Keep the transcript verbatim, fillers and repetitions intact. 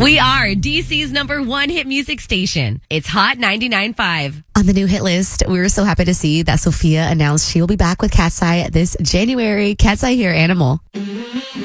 We are D C's number one hit music station. It's Hot ninety-nine point five. On the new hit list, we were so happy to see that Sophia announced she will be back with Cat's Eye this January. Cat's Eye here, Animal.